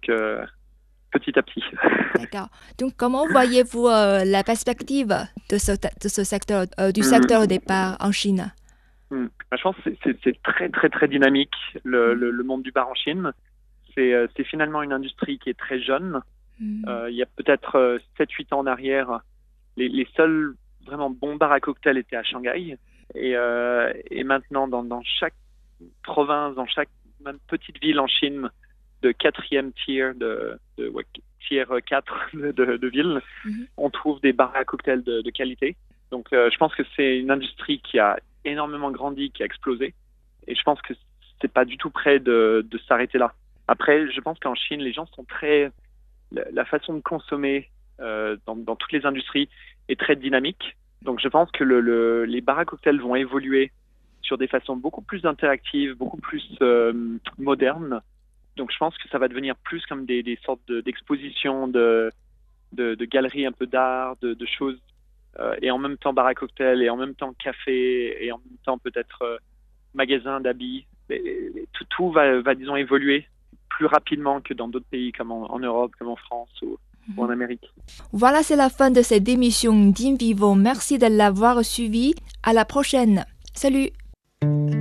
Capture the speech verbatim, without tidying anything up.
Donc, euh, petit à petit. D'accord. Donc, comment voyez-vous euh, la perspective de ce, de ce secteur, euh, du secteur au Mm, départ en Chine? mm. Bah, je pense que c'est c'est- c'est très, très, très dynamique, le, le, le monde du bar en Chine. C'est euh, c'est finalement une industrie qui est très jeune. Mm. Euh, il y a peut-être euh, sept huit ans en arrière, les, les seuls vraiment bons bars à cocktails étaient à Shanghai. Et, euh, et maintenant, dans, dans chaque province, dans chaque même petite ville en Chine, de quatrième tier, de, de ouais, tier quatre de, de, de ville, Mhm. on trouve des bars à cocktails de, de qualité. Donc, euh, je pense que c'est une industrie qui a énormément grandi, qui a explosé. Et je pense que c'est pas du tout près de, de s'arrêter là. Après, je pense qu'en Chine, les gens sont très, la, la façon de consommer euh, dans, dans toutes les industries est très dynamique. Donc, je pense que le, le, les bars à cocktails vont évoluer sur des façons beaucoup plus interactives, beaucoup plus euh, modernes. Donc, je pense que ça va devenir plus comme des, des sortes de, d'expositions, de, de, de galeries un peu d'art, de, de choses, euh, et en même temps bar à cocktail, et en même temps café, et en même temps peut-être euh, magasin d'habits. Et- et Tout, tout va, va, disons, évoluer plus rapidement que dans d'autres pays comme en, en Europe, comme en France ou, ou en Amérique. Voilà, c'est la fin de cette émission d'In Vivo. Merci de l'avoir suivi. À la prochaine. Salut!